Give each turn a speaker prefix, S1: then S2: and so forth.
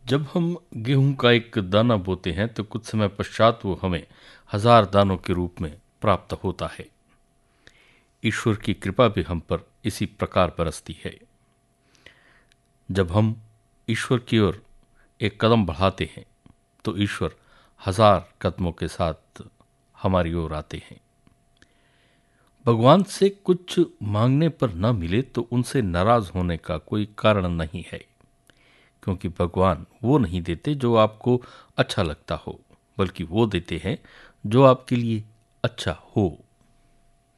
S1: जब हम गेहूं का एक दाना बोते हैं तो कुछ समय पश्चात वो हमें 1000 दानों के रूप में प्राप्त होता है। ईश्वर की कृपा भी हम पर इसी प्रकार बरसती है। जब हम ईश्वर की ओर एक कदम बढ़ाते हैं तो ईश्वर 1000 कदमों के साथ हमारी ओर आते हैं। भगवान से कुछ मांगने पर न मिले तो उनसे नाराज होने का कोई कारण नहीं है, क्योंकि भगवान वो नहीं देते जो आपको अच्छा लगता हो, बल्कि वो देते हैं जो आपके लिए अच्छा हो।